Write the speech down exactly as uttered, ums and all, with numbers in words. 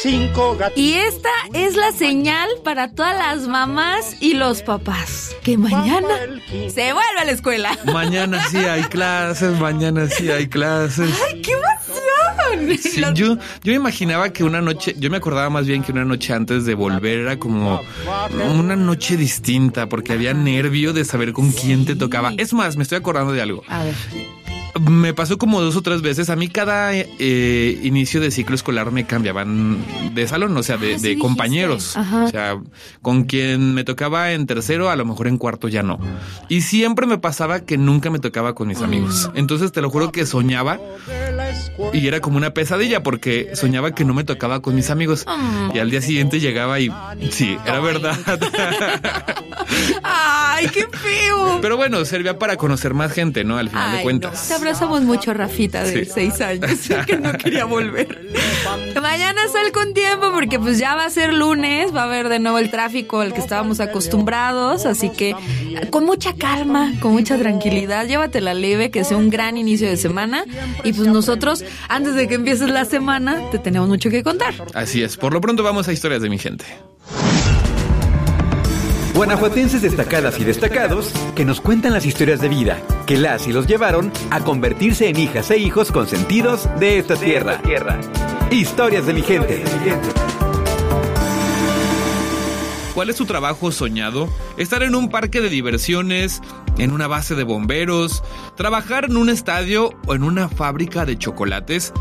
Cinco gatos. Y esta es la señal para todas las mamás y los papás, que mañana se vuelve a la escuela. Mañana sí hay clases, mañana sí hay clases. ¡Ay, qué emoción! Sí, Los- yo, yo imaginaba que una noche, yo me acordaba más bien que una noche antes de volver era como una noche distinta, porque había nervio de saber con quién te tocaba. Es más, me estoy acordando de algo. A ver. Me pasó como dos o tres veces. A mí cada eh, inicio de ciclo escolar me cambiaban de salón, o sea, de, Ah, sí de dijiste. compañeros. Ajá. O sea, con quien me tocaba en tercero, a lo mejor en cuarto ya no. Y siempre me pasaba que nunca me tocaba con mis amigos. Entonces te lo juro que soñaba y era como una pesadilla porque soñaba que no me tocaba con mis amigos. Mm. Y al día siguiente llegaba y sí, era verdad. ¡Ay, qué feo! Pero bueno, servía para conocer más gente, ¿no? Al final Ay, de cuentas. no. Te abrazamos mucho, Rafita, de Sí. seis años, que no quería volver. Mañana sal con tiempo porque pues ya va a ser lunes, va a haber de nuevo el tráfico al que estábamos acostumbrados, así que con mucha calma, con mucha tranquilidad, llévatela leve, que sea un gran inicio de semana y pues nosotros, antes de que empieces la semana, te tenemos mucho que contar. Así es. Por lo pronto vamos a historias de mi gente. Guanajuatenses destacadas y destacados que nos cuentan las historias de vida que las y los llevaron a convertirse en hijas e hijos consentidos de esta tierra. Historias de mi gente. ¿Cuál es tu trabajo soñado? Estar en un parque de diversiones, en una base de bomberos, trabajar en un estadio o en una fábrica de chocolates.